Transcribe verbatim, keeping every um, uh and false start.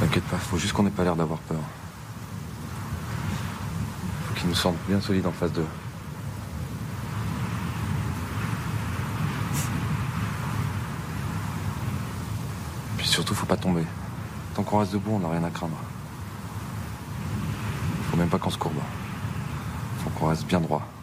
T'inquiète pas, faut juste qu'on ait pas l'air d'avoir peur. Faut qu'ils nous sentent bien solides en face d'eux. Puis surtout, faut pas tomber. Tant qu'on reste debout, on n'a rien à craindre. Faut même pas qu'on se courbe. Faut qu'on reste bien droit.